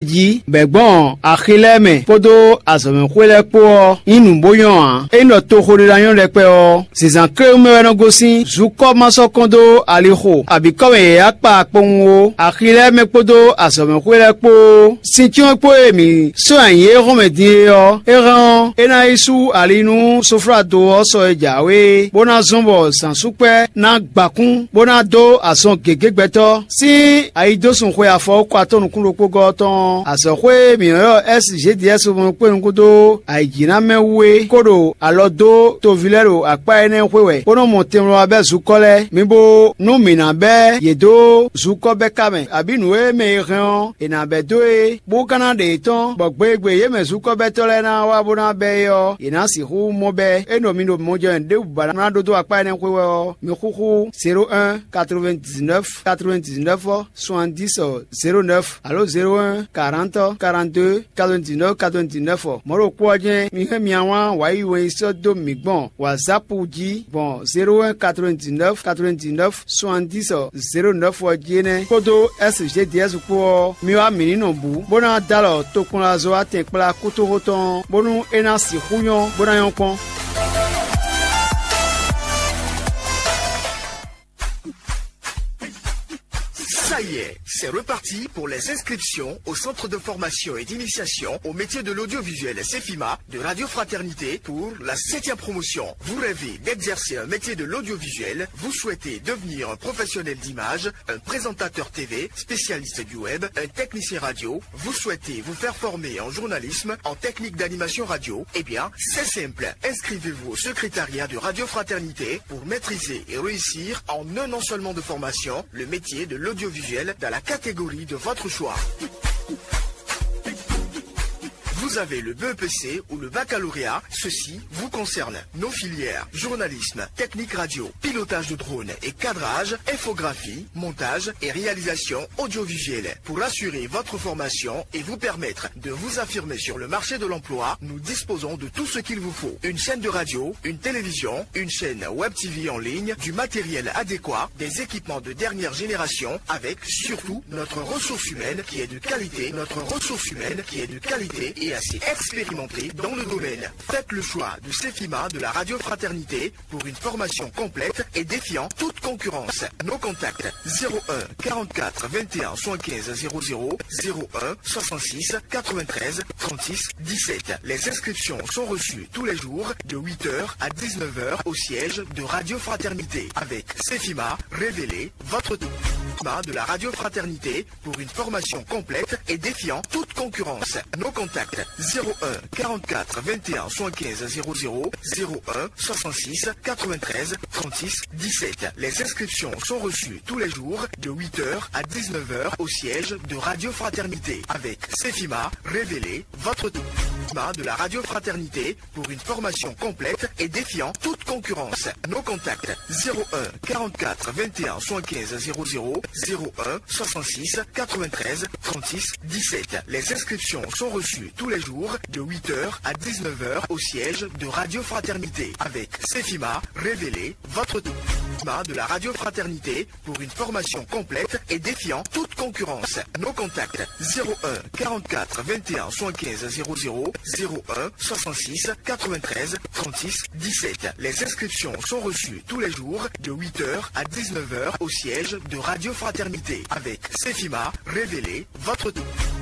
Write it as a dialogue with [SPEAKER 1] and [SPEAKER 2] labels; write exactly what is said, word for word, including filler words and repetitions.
[SPEAKER 1] ji begbon akhileme podo asome kwele po inu boyan eno to khorira yon lepe o sizan kreme no gosin zuko masokondo aliho abikome yakpa ponwo akhileme podo asome kwele po sintion po emi so anye romedie o eran ena isu alinu sofra do so ejawe bona zombo sansupe na gbakun bona do ason gegegbeto si aidosun kwe afo kwatonu kun lopo goton asokwe miyo S G D S mo pe nkudo aijina mewe kodo alodo to vilero apa ene kwewe bono motemro abe zukole mibo no mina be yedo zukobe kame abinuwe me ran ina be doe bo kana de ton gbogbegbe ye me zukobe tole na wa bona be yo ina si hu mo be eno mi no mojo nde bana na dodo apa ene kwewe o mi khuku zéro un quatre-vingt-dix-neuf quatre-vingt-dix-neuf soixante-dix zéro neuf allo zéro un quarante quarante-deux quatre-vingt-dix-neuf quatre-vingt-dix-neuf moro kwoje mi he mi awon wa iwe so do mi gbon whatsapp ji bon zéro un quatre-vingt-dix-neuf quatre-vingt-dix-neuf soixante-dix zéro neuf jene kodo S G D S ko mi wa mi ninu bu bona dalo to kun la zo aten pla kuto hoton bonu ena si huyon bona yon pon.
[SPEAKER 2] Ça y est, c'est reparti pour les inscriptions au centre de formation et d'initiation au métier de l'audiovisuel CEFIMA de Radio Fraternité pour la septième promotion. Vous rêvez d'exercer un métier de l'audiovisuel, vous souhaitez devenir un professionnel d'image, un présentateur T V, spécialiste du web, un technicien radio, vous souhaitez vous faire former en journalisme, en technique d'animation radio, eh bien, c'est simple. Inscrivez-vous au secrétariat de Radio Fraternité pour maîtriser et réussir en un an seulement de formation le métier de l'audiovisuel dans la catégorie de votre choix. Vous avez le B E P C ou le baccalauréat, ceci vous concerne. Nos filières, journalisme, technique radio, pilotage de drone et cadrage, infographie, montage et réalisation audiovisuelle. Pour assurer votre formation et vous permettre de vous affirmer sur le marché de l'emploi, nous disposons de tout ce qu'il vous faut. Une chaîne de radio, une télévision, une chaîne web T V en ligne, du matériel adéquat, des équipements de dernière génération, avec surtout notre ressource humaine qui est de qualité, notre ressource humaine qui est de qualité et assez expérimenté dans le domaine. Faites le choix de CEFIMA de la Radio Fraternité pour une formation complète et défiant toute concurrence. Nos contacts zéro un quarante-quatre vingt et un soixante-quinze zéro zéro zéro un soixante-six quatre-vingt-treize trente-six dix-sept. Les inscriptions sont reçues tous les jours de huit heures à dix-neuf heures au siège de Radio Fraternité. Avec CEFIMA, révélez votre CEFIMA de la Radio Fraternité pour une formation complète et défiant toute concurrence. Nos contacts zéro un quarante-quatre vingt et un soixante-quinze zéro zéro zéro un soixante-six quatre-vingt-treize trente-six dix-sept. Les inscriptions sont reçues tous les jours de huit heures à dix-neuf heures au siège de Radio Fraternité. Avec CEFIMA, révélez votre CEFIMA de la Radio Fraternité pour une formation complète et défiant toute concurrence. Nos contacts zéro un quarante-quatre vingt et un soixante-quinze zéro zéro zéro un soixante-six quatre-vingt-treize trente-six dix-sept. Les inscriptions sont reçues tous les jours de huit heures à dix-neuf heures au siège de Radio Fraternité. Avec CEFIMA, révélez votre CEFIMA de la Radio Fraternité pour une formation complète et défiant toute concurrence. Nos contacts zéro un quarante-quatre vingt et un soixante-quinze zéro zéro zéro un soixante-six quatre-vingt-treize trente-six dix-sept. Les inscriptions sont reçues tous les jours de huit heures à dix-neuf heures au siège de Radio Fraternité. Avec CEFIMA, révélez votre